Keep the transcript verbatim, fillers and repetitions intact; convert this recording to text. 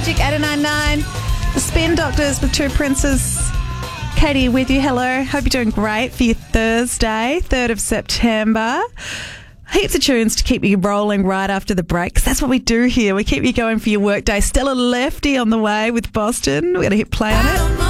Magic eight nine nine. The Spin Doctors with Two Princes. Katie with you. Hello. Hope you're doing great for your Thursday, third of September. Heaps of tunes to keep you rolling right after the break, 'cause that's what we do here. We keep you going for your work day. Stella Lefty on the way with Boston. We're going to hit play on it.